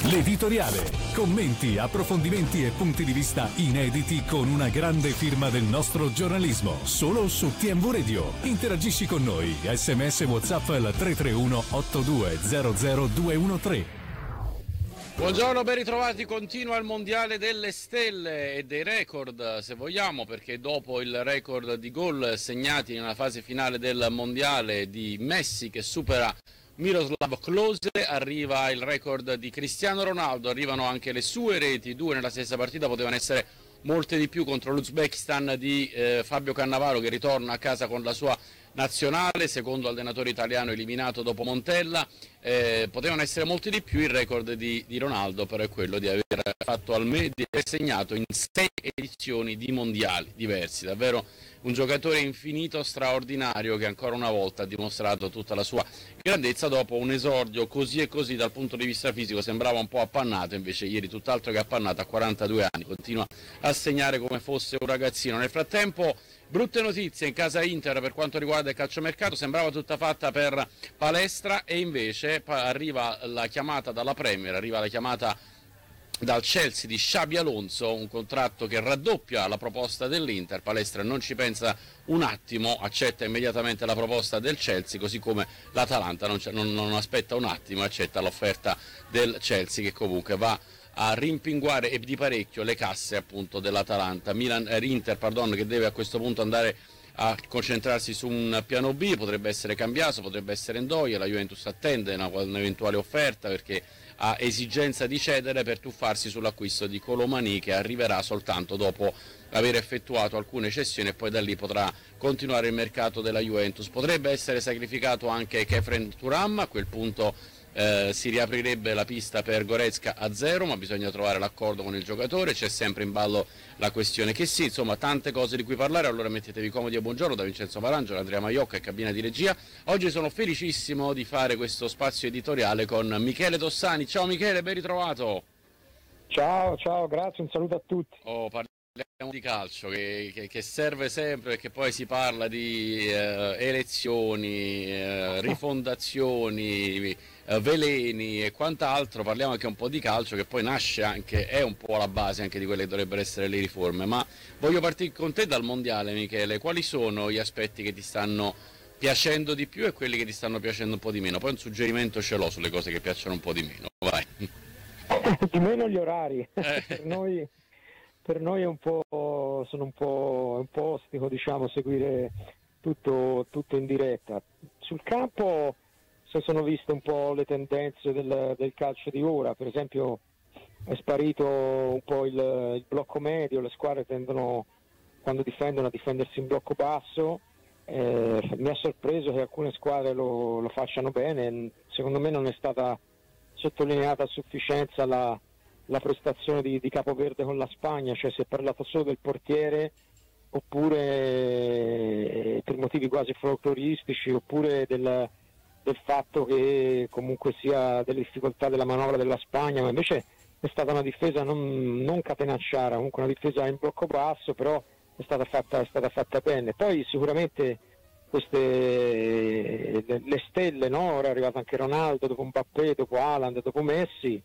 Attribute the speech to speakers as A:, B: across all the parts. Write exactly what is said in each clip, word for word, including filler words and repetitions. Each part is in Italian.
A: L'editoriale. Commenti, approfondimenti e punti di vista inediti con una grande firma del nostro giornalismo. Solo su T M V Radio. Interagisci con noi. Sms WhatsApp al tre tre uno otto due zero zero due uno tre.
B: Buongiorno, ben ritrovati. Continua il mondiale delle stelle e dei record, se vogliamo, perché dopo il record di gol segnati nella fase finale del mondiale di Messi che supera Miroslav Klose, arriva il record di Cristiano Ronaldo, arrivano anche le sue reti, due nella stessa partita, potevano essere molte di più, contro l'Uzbekistan di eh, Fabio Cannavaro che ritorna a casa con la sua nazionale, secondo allenatore italiano eliminato dopo Montella. Eh, potevano essere molti di più, il record di, di Ronaldo però è quello di aver fatto almeno di aver segnato in sei edizioni di mondiali diversi, davvero un giocatore infinito, straordinario, che ancora una volta ha dimostrato tutta la sua grandezza dopo un esordio così e così dal punto di vista fisico, sembrava un po' appannato, invece ieri tutt'altro che appannato, a quarantadue anni continua a segnare come fosse un ragazzino. Nel frattempo brutte notizie in casa Inter per quanto riguarda il calciomercato, sembrava tutta fatta per Palestra e invece arriva la chiamata dalla Premier, arriva la chiamata dal Chelsea di Xabi Alonso, un contratto che raddoppia la proposta dell'Inter. Palestra non ci pensa un attimo, accetta immediatamente la proposta del Chelsea, così come l'Atalanta non, non, non aspetta un attimo, accetta l'offerta del Chelsea che comunque va a rimpinguare e di parecchio le casse appunto dell'Atalanta. Milan, eh, Inter pardon, che deve a questo punto andare a concentrarsi su un piano B, potrebbe essere Cambiaso, potrebbe essere Ndoye, la Juventus attende una, un'eventuale offerta perché ha esigenza di cedere per tuffarsi sull'acquisto di Colomani, che arriverà soltanto dopo aver effettuato alcune cessioni e poi da lì potrà continuare il mercato della Juventus. Potrebbe essere sacrificato anche Kefren Thuram, a quel punto Eh, si riaprirebbe la pista per Goretzka a zero, ma bisogna trovare l'accordo con il giocatore, c'è sempre in ballo la questione che sì, insomma tante cose di cui parlare. Allora mettetevi comodi e buongiorno da Vincenzo Parangelo, Andrea Maiocca e cabina di regia. Oggi sono felicissimo di fare questo spazio editoriale con Michele Tossani. Ciao Michele, ben ritrovato.
C: Ciao, ciao, grazie, un saluto a tutti.
B: Oh, parliamo di calcio che, che, che serve sempre, perché poi si parla di eh, elezioni, eh, rifondazioni, eh, veleni e quant'altro. Parliamo anche un po' di calcio, che poi nasce anche, è un po' la base anche di quelle che dovrebbero essere le riforme. Ma voglio partire con te dal mondiale, Michele. Quali sono gli aspetti che ti stanno piacendo di più e quelli che ti stanno piacendo un po' di meno? Poi un suggerimento ce l'ho sulle cose che piacciono un po' di meno, vai.
C: Di meno gli orari,
B: Eh.
C: per noi per noi è un po', sono un po', un po' ostico, diciamo, seguire tutto, tutto in diretta. Sul campo si sono viste un po' le tendenze del, del calcio di ora, per esempio è sparito un po' il, il blocco medio, le squadre tendono, quando difendono, a difendersi in blocco basso. Eh, mi ha sorpreso che alcune squadre lo, lo facciano bene, secondo me non è stata sottolineata a sufficienza la la prestazione di, di Capoverde con la Spagna, cioè si è parlato solo del portiere, oppure eh, per motivi quasi folcloristici, oppure del, del fatto che comunque sia delle difficoltà della manovra della Spagna, ma invece è stata una difesa non, non catenacciara, comunque una difesa in blocco basso, però è stata fatta, è stata fatta bene. Poi sicuramente queste le, le stelle, no? Ora è arrivato anche Ronaldo, dopo Mbappé, dopo Haaland, dopo Messi.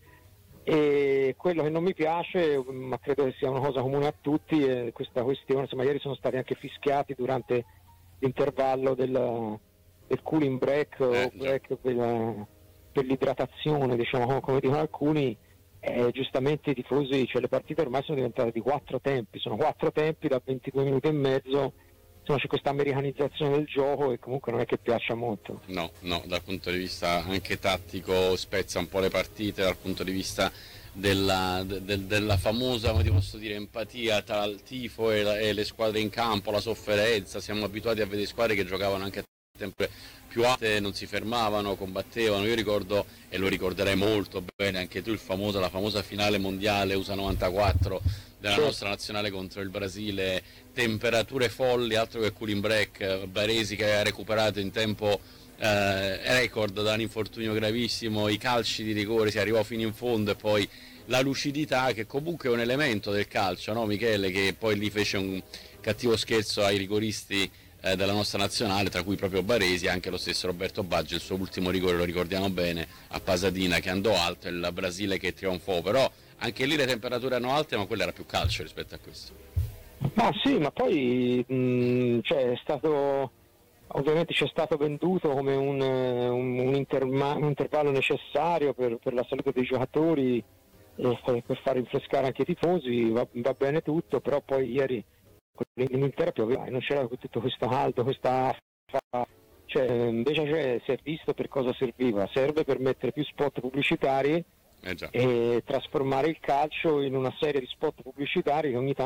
C: E quello che non mi piace, ma credo che sia una cosa comune a tutti, è questa questione, insomma ieri sono stati anche fischiati durante l'intervallo del, del cooling break, o
B: Eh,
C: break per, per l'idratazione, diciamo, come dicono alcuni. Eh, giustamente i tifosi, cioè le partite ormai sono diventate di quattro tempi, sono quattro tempi da ventidue minuti e mezzo. Insomma, c'è questa americanizzazione del gioco e comunque non è che piaccia molto.
B: No, no, dal punto di vista anche tattico spezza un po' le partite, dal punto di vista della, de, della famosa, come ti posso dire, empatia tra il tifo e, la, e le squadre in campo, la sofferenza. Siamo abituati a vedere squadre che giocavano anche a tempo più alte, non si fermavano, combattevano. Io ricordo, e lo ricorderai molto bene anche tu, il famoso, la famosa finale mondiale U S A novantaquattro della
C: Sì.
B: nostra nazionale contro il Brasile, temperature folli, altro che cooling break, Baresi che aveva recuperato in tempo eh, record da un infortunio gravissimo, i calci di rigore, si arrivò fino in fondo, e poi la lucidità, che comunque è un elemento del calcio, no Michele, che poi lì fece un cattivo scherzo ai rigoristi eh, eh, della nostra nazionale, tra cui proprio Baresi, anche lo stesso Roberto Baggio, il suo ultimo rigore lo ricordiamo bene a Pasadena, che andò alto, il Brasile che trionfò, però anche lì le temperature erano alte, ma quello era più calcio rispetto a questo.
C: Ma sì, ma poi mh, cioè, è stato, ovviamente ci è stato venduto come un, un, un, interma- un intervallo necessario per, per la salute dei giocatori e per far rinfrescare anche i tifosi, va, va bene tutto, però poi ieri in Inghilterra pioveva e non c'era tutto questo caldo, questa affa, cioè, invece cioè, si è visto per cosa serviva, serve per mettere più spot pubblicitari
B: Eh già.
C: e trasformare il calcio in una serie di spot pubblicitari che ogni tanto